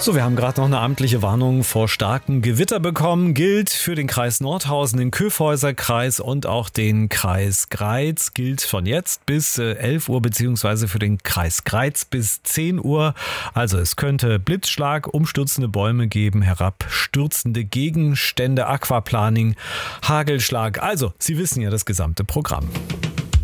So, wir haben gerade noch eine amtliche Warnung vor starkem Gewitter bekommen. Gilt für den Kreis Nordhausen, den Kyffhäuser-Kreis und auch den Kreis Greiz. Gilt von jetzt bis 11 Uhr beziehungsweise für den Kreis Greiz bis 10 Uhr. Also es könnte Blitzschlag, umstürzende Bäume geben, herabstürzende Gegenstände, Aquaplaning, Hagelschlag. Also, Sie wissen ja das gesamte Programm.